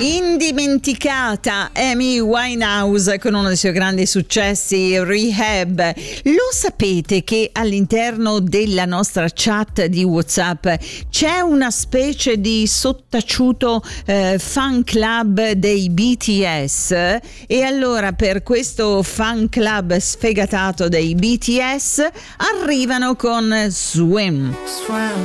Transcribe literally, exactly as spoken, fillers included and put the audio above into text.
Indimenticata Amy Winehouse con uno dei suoi grandi successi, Rehab. Lo sapete che all'interno della nostra chat di WhatsApp c'è una specie di sottaciuto eh, fan club dei B T S? E allora per questo fan club sfegatato dei B T S arrivano con Swim. Swim